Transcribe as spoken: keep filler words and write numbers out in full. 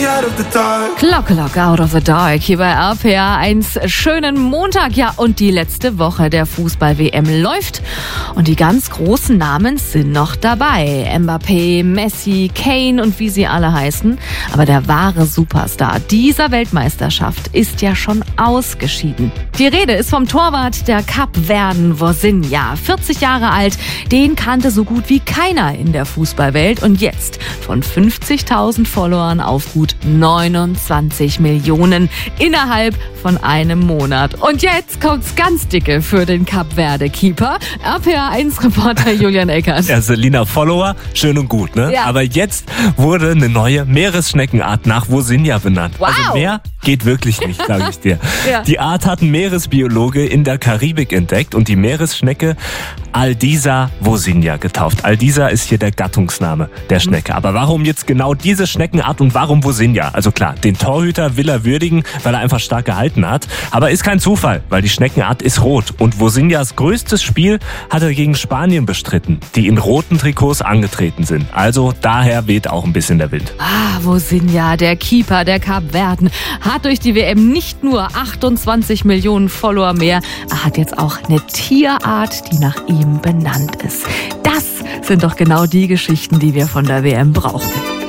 Glocke, Glocke, out of the dark, hier bei R P R eins. Schönen Montag, ja, und die letzte Woche der Fußball-W M läuft. Und die ganz großen Namen sind noch dabei. Mbappé, Messi, Kane und wie sie alle heißen. Aber der wahre Superstar dieser Weltmeisterschaft ist ja schon ausgeschieden. Die Rede ist vom Torwart der Kapverden, Vozinha. vierzig Jahre alt, den kannte so gut wie keiner in der Fußballwelt. Und jetzt von fünfzigtausend Followern auf gut neunundzwanzig Millionen innerhalb von einem Monat. Und jetzt kommt's ganz dicke für den Kapverde-Keeper. R P R eins Reporter Julian Eckert. Ja, Selina, Follower, schön und gut, ne? Ja. Aber jetzt wurde eine neue Meeresschneckenart nach Vozinha benannt. Wow. Also mehr geht wirklich nicht, sage ich dir. Ja. Die Art hat ein Meeresbiologe in der Karibik entdeckt und die Meeresschnecke Aldisa Vozinha getauft. Aldisa ist hier der Gattungsname der Schnecke. Aber warum jetzt genau diese Schneckenart und warum Vozinha? Also klar, den Torhüter will er würdigen, weil er einfach stark gehalten hat. Aber ist kein Zufall, weil die Schneckenart ist rot. Und Vozinhas größtes Spiel hat er gegen Spanien bestritten, die in roten Trikots angetreten sind. Also daher weht auch ein bisschen der Wind. Ah, Vozinha, der Keeper der Kapverden, hat durch die W M nicht nur achtundzwanzig Millionen Follower mehr, er hat jetzt auch eine Tierart, die nach ihm benannt ist. Das sind doch genau die Geschichten, die wir von der W M brauchen.